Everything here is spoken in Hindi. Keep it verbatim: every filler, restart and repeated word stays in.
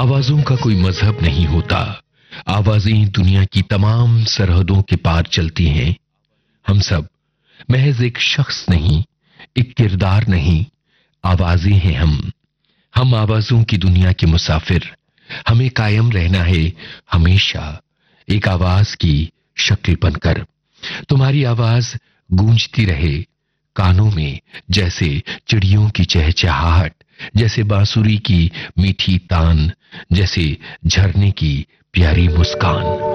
आवाजों का कोई मजहब नहीं होता। आवाजें दुनिया की तमाम सरहदों के पार चलती हैं। हम सब महज एक शख्स नहीं, एक किरदार नहीं, आवाजें हैं हम। हम आवाजों की दुनिया के मुसाफिर। हमें कायम रहना है हमेशा एक आवाज की शक्ल बनकर। तुम्हारी आवाज गूंजती रहे कानों में, जैसे चिड़ियों की चहचहाहट, जैसे बांसुरी की मीठी तान, जैसे झरने की प्यारी मुस्कान।